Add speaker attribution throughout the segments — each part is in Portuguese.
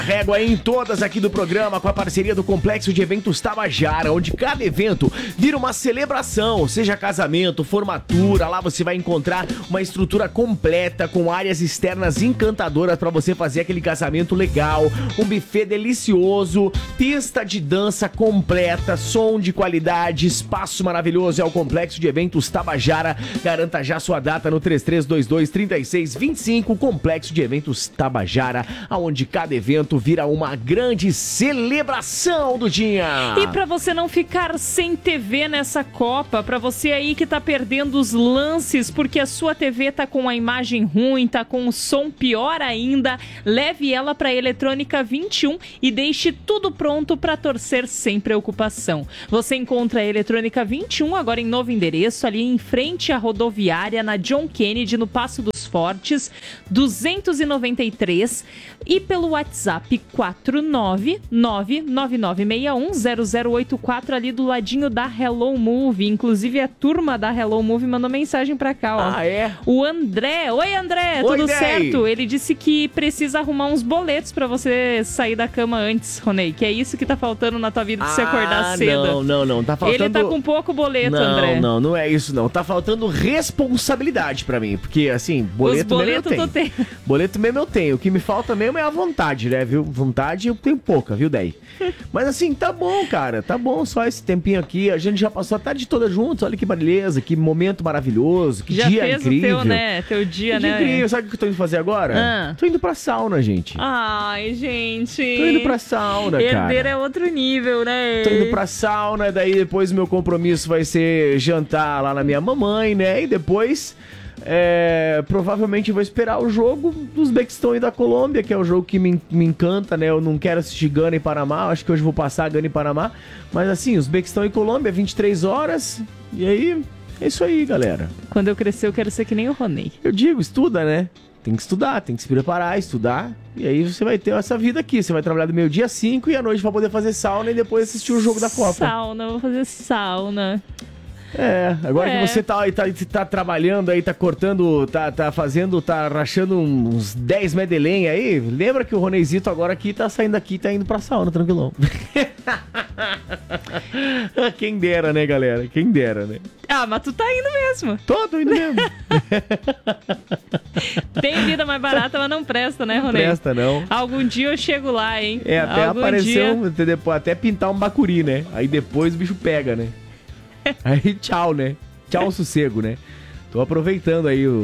Speaker 1: Régua em todas aqui do programa com a parceria do Complexo de Eventos Tabajara, onde cada evento vira uma celebração, seja casamento, formatura. Lá você vai encontrar uma estrutura completa com áreas externas encantadoras para você fazer aquele casamento legal, um buffet delicioso, pista de dança completa, som de qualidade, espaço maravilhoso. É o Complexo de Eventos Tabajara. Garanta já sua data no 3322-3625. Complexo de Eventos Tabajara, onde cada evento vira uma grande celebração do dia.
Speaker 2: E pra você não ficar sem TV nessa Copa, pra você aí que tá perdendo os lances porque a sua TV tá com a imagem ruim, tá com o som pior ainda, leve ela pra Eletrônica 21 e deixe tudo pronto pra torcer sem preocupação. Você encontra a Eletrônica 21 agora em novo endereço, ali em frente à rodoviária, na John Kennedy, no Passo dos Fortes, 293, e pelo WhatsApp 49999610084, ali do ladinho da Hello Movie. Inclusive a turma da Hello Movie mandou mensagem pra cá, ó.
Speaker 1: Ah, é?
Speaker 2: O André. Oi, André, tudo certo? Ele disse que precisa arrumar uns boletos pra você sair da cama antes, Ronei, que é isso que tá faltando na tua vida, pra você acordar cedo.
Speaker 1: Não, tá faltando...
Speaker 2: Ele tá com pouco boleto, André.
Speaker 1: Não é isso não, tá faltando responsabilidade pra mim, porque assim, boleto mesmo eu tenho. Boleto mesmo eu tenho, o que me falta mesmo é a vontade, né, viu? Vontade eu tenho pouca, viu, Dey? Mas assim, tá bom, cara, tá bom só esse tempinho aqui, a gente já passou a tarde toda juntos, olha que beleza, que momento maravilhoso, que
Speaker 2: já
Speaker 1: dia
Speaker 2: fez
Speaker 1: incrível.
Speaker 2: O teu, né? Teu dia, né?
Speaker 1: Incrível. Sabe o que eu tô indo fazer agora? Tô indo pra sauna, gente.
Speaker 2: Ai, gente.
Speaker 1: Tô indo pra sauna, cara.
Speaker 2: Herdeiro é outro nível, né?
Speaker 1: Tô indo pra sauna, daí depois meu compromisso vai ser jantar lá na minha mamãe, né? E depois... provavelmente eu vou esperar o jogo do Uzbequistão e da Colômbia, que é o jogo que me encanta, né? Eu não quero assistir Gana e Panamá, acho que hoje vou passar Gana e Panamá, mas assim, Uzbequistão e Colômbia, 23 horas, e aí, é isso aí, galera.
Speaker 2: Quando eu crescer eu quero ser que nem o Ronei.
Speaker 1: Eu digo, estuda, né? Tem que estudar, tem que se preparar, estudar, e aí você vai ter essa vida aqui, você vai trabalhar do meio-dia 5 e à noite pra poder fazer sauna e depois assistir o jogo da Copa.
Speaker 2: Sauna, vou fazer sauna.
Speaker 1: Agora que você tá trabalhando aí, tá cortando, tá rachando uns 10 Medellín aí, lembra que o Roneizito agora aqui tá saindo daqui, tá indo pra sauna, tranquilão. Quem dera, né, galera? Quem dera, né?
Speaker 2: Ah, mas tu tá indo mesmo.
Speaker 1: Tô indo mesmo.
Speaker 2: Tem vida mais barata, mas não presta, né, Ronei?
Speaker 1: Não presta, não.
Speaker 2: Algum dia eu chego lá, hein?
Speaker 1: Até apareceu, até pintar um bacuri, né? Aí depois o bicho pega, né? Aí tchau, né? Tchau, sossego, né? Tô aproveitando aí os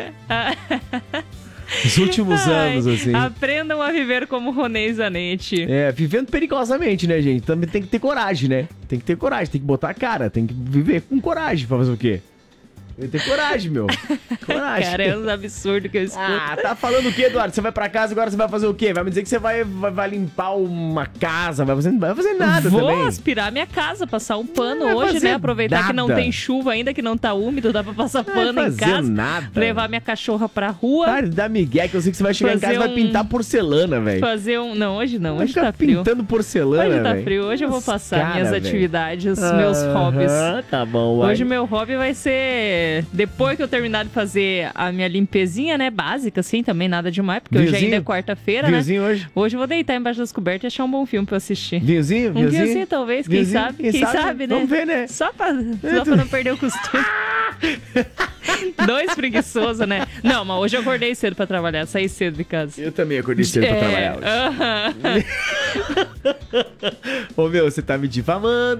Speaker 1: últimos anos, assim.
Speaker 2: Aprendam a viver como Ronei Zanetti.
Speaker 1: Vivendo perigosamente, né, gente? Também tem que ter coragem, né? Tem que ter coragem, tem que botar a cara, tem que viver com coragem pra fazer o quê? Tem que ter coragem, meu. Coragem.
Speaker 2: Cara, é um absurdo que eu escuto.
Speaker 1: Tá falando o quê, Eduardo? Você vai pra casa, agora você vai fazer o quê? Vai me dizer que você vai limpar uma casa, vai fazer nada também.
Speaker 2: Vou aspirar minha casa, passar um pano hoje, né? Aproveitar que não tem chuva ainda, que não tá úmido, dá pra passar pano em casa.
Speaker 1: Nada.
Speaker 2: Levar minha cachorra pra rua.
Speaker 1: Cara, dá migué, que eu sei que você vai chegar em casa e vai pintar porcelana, velho.
Speaker 2: Não, hoje não, hoje tá frio.
Speaker 1: Pintando porcelana,
Speaker 2: hoje tá
Speaker 1: véio.
Speaker 2: frio, hoje eu vou passar minhas atividades, meus hobbies.
Speaker 1: Tá bom, vai.
Speaker 2: Hoje meu hobby vai ser... Depois que eu terminar de fazer a minha limpezinha, né, básica, assim, também nada demais, porque hoje ainda é quarta-feira, né?
Speaker 1: Hoje?
Speaker 2: Hoje eu vou deitar embaixo das cobertas e achar um bom filme pra assistir.
Speaker 1: Vinhozinho?
Speaker 2: Um vinhozinho, talvez, quem sabe, né?
Speaker 1: Vamos ver, né?
Speaker 2: Só pra não perder o costume. Dois preguiçosos, né? Não, mas hoje eu acordei cedo pra trabalhar, saí cedo de casa.
Speaker 1: Eu também acordei cedo pra trabalhar hoje. Ô, meu, você tá me difamando.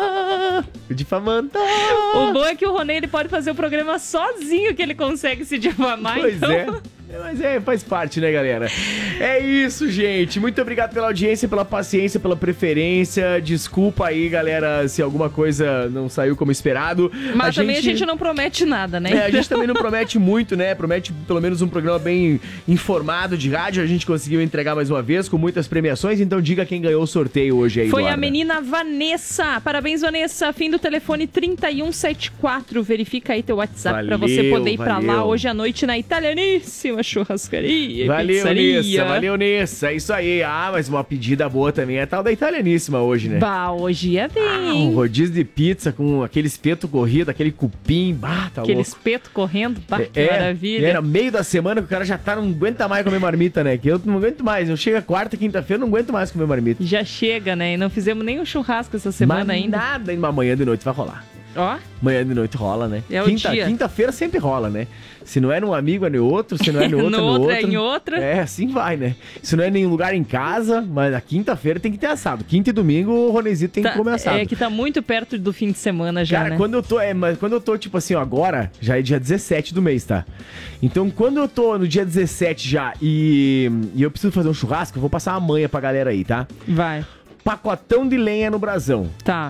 Speaker 2: O bom é que o Ronei, ele pode fazer o programa sozinho, que ele consegue se difamar.
Speaker 1: Pois
Speaker 2: então...
Speaker 1: Mas faz parte, né, galera? É isso, gente. Muito obrigado pela audiência, pela paciência, pela preferência. Desculpa aí, galera, se alguma coisa não saiu como esperado.
Speaker 2: Mas também a gente não promete nada, né?
Speaker 1: A gente também não promete muito, né? Promete pelo menos um programa bem informado de rádio. A gente conseguiu entregar mais uma vez com muitas premiações. Então diga quem ganhou o sorteio hoje aí,
Speaker 2: Foi
Speaker 1: Eduarda.
Speaker 2: A menina Vanessa. Parabéns, Vanessa. Fim do telefone 3174. Verifica aí teu WhatsApp pra você poder ir pra lá hoje à noite na Italianíssima. churrascaria,
Speaker 1: Valeu,
Speaker 2: pizzaria.
Speaker 1: Nessa, valeu, Nessa. É isso aí. Ah, mas uma pedida boa também é tal da Italianíssima hoje, né?
Speaker 2: Bah, hoje ia bem,
Speaker 1: Um
Speaker 2: hein?
Speaker 1: rodízio de pizza com aquele espeto corrido, aquele cupim. Bah, tá
Speaker 2: Aquele
Speaker 1: louco.
Speaker 2: espeto correndo, bah, que maravilha.
Speaker 1: É, no meio da semana que o cara já tá, não aguenta mais comer marmita, né? Que eu não aguento mais. Eu chego quarta, quinta-feira, não aguento mais comer marmita.
Speaker 2: Já chega, né? E não fizemos nem um churrasco essa semana
Speaker 1: Mas
Speaker 2: ainda.
Speaker 1: nada, mas amanhã de noite vai rolar.
Speaker 2: Ó,
Speaker 1: Manhã de noite rola, né?
Speaker 2: É o dia.
Speaker 1: Quinta-feira sempre rola, né? Se não é num amigo, é no outro. Se não é no outro,
Speaker 2: No
Speaker 1: é no
Speaker 2: outro,
Speaker 1: outro.
Speaker 2: é em outro.
Speaker 1: É, assim vai, né? Se não é em nenhum lugar em casa, mas na quinta-feira tem que ter assado. Quinta e domingo o Ronezito tem que comer assado.
Speaker 2: É que tá muito perto do fim de semana já,
Speaker 1: Cara,
Speaker 2: né?
Speaker 1: quando eu tô, tipo assim, ó, agora, já é dia 17 do mês, tá? Então, quando eu tô no dia 17 já e eu preciso fazer um churrasco, eu vou passar uma manha pra galera aí, tá?
Speaker 2: Vai,
Speaker 1: Pacotão de lenha no brasão,
Speaker 2: tá.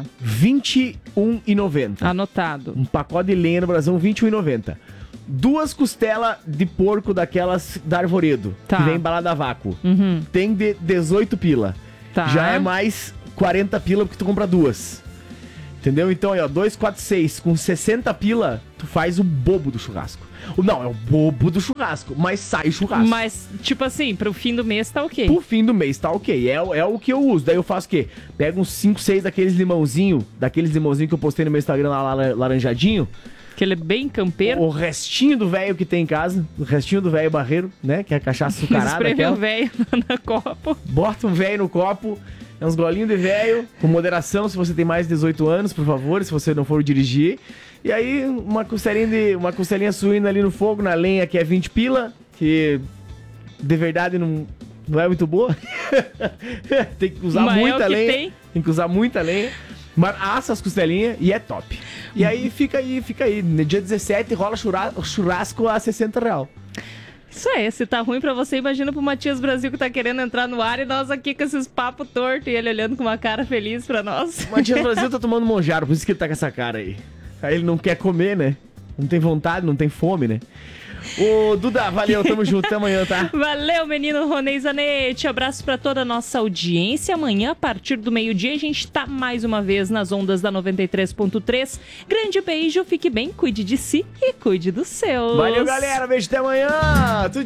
Speaker 1: R$21,90.
Speaker 2: Anotado.
Speaker 1: Um pacote de lenha no brasão, R$21,90. 2 costelas de porco daquelas da Arvoredo,
Speaker 2: Tá.
Speaker 1: que vem embalada a vácuo.
Speaker 2: Uhum.
Speaker 1: Tem de 18 pila.
Speaker 2: Tá.
Speaker 1: Já é mais 40 pila porque tu compra 2. Entendeu? Então aí, ó, 2, 4, 6. Com 60 pila, tu faz o bobo do churrasco. Não, é o bobo do churrasco, mas sai o churrasco.
Speaker 2: Mas, tipo assim, pro fim do mês tá ok.
Speaker 1: Pro fim do mês tá ok, é o que eu uso. Daí eu faço o quê? Pego uns 5, 6 daqueles limãozinho que eu postei no meu Instagram lá, laranjadinho.
Speaker 2: Que ele é bem campeiro.
Speaker 1: O restinho do velho que tem em casa, o restinho do velho barreiro, né? Que é a cachaça açucarada.
Speaker 2: Espremeu o
Speaker 1: aquela.
Speaker 2: velho na copo.
Speaker 1: Bota um velho no copo, é uns golinhos de velho, com moderação se você tem mais de 18 anos, por favor, se você não for dirigir. E aí, uma costelinha suína ali no fogo, na lenha, que é 20 pila, que de verdade não é muito boa. Tem que usar
Speaker 2: Mas é
Speaker 1: muita
Speaker 2: o que
Speaker 1: lenha. Tem que usar muita lenha. Mas assa as costelinhas e é top. E aí fica aí. No dia 17 rola churrasco a R$60.
Speaker 2: Isso aí, se tá ruim pra você, imagina pro Matias Brasil que tá querendo entrar no ar e nós aqui com esses papos tortos e ele olhando com uma cara feliz pra nós.
Speaker 1: O Matias Brasil tá tomando monjaro, por isso que ele tá com essa cara aí. Aí ele não quer comer, né? Não tem vontade, não tem fome, né? Ô, Duda, valeu, tamo junto, até amanhã, tá?
Speaker 2: Valeu, menino Ronei Zanetti. Abraço pra toda a nossa audiência. Amanhã, a partir do meio-dia, a gente tá mais uma vez nas ondas da 93.3. Grande beijo, fique bem, cuide de si e cuide dos seus.
Speaker 1: Valeu, galera, beijo, até amanhã!